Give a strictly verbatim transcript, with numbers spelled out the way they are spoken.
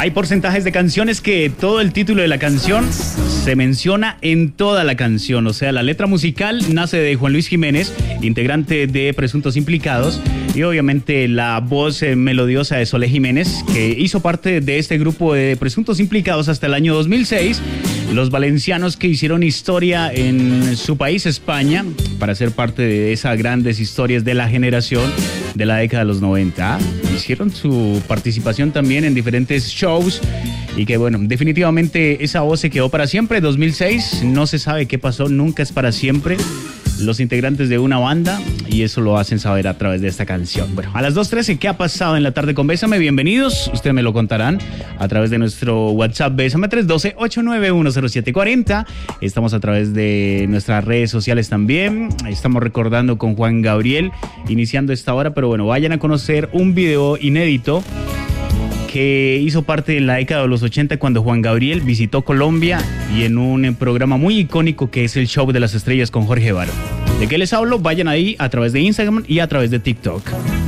Hay porcentajes de canciones que todo el título de la canción se menciona en toda la canción. O sea, la letra musical nace de Juan Luis Jiménez, integrante de Presuntos Implicados, y obviamente la voz eh, melodiosa de Solé Jiménez, que hizo parte de este grupo de Presuntos Implicados hasta el año dos mil seis. Los valencianos que hicieron historia en su país, España, para ser parte de esas grandes historias de la generación de la década de los noventa. Hicieron su participación también en diferentes shows y que, bueno, definitivamente esa voz se quedó para siempre. dos mil seis, no se sabe qué pasó, nunca es para siempre. Los integrantes de una banda, y eso lo hacen saber a través de esta canción. Bueno, a las dos trece, ¿qué ha pasado en la tarde con Bésame? Bienvenidos, ustedes me lo contarán a través de nuestro WhatsApp Bésame tres uno dos, ocho nueve uno, cero siete cuatro cero. Estamos a través de nuestras redes sociales también. Estamos recordando con Juan Gabriel, iniciando esta hora, pero bueno, vayan a conocer un video inédito que hizo parte de la década de los ochenta cuando Juan Gabriel visitó Colombia y en un programa muy icónico que es el Show de las Estrellas con Jorge Baró. ¿De qué les hablo? Vayan ahí a través de Instagram y a través de TikTok.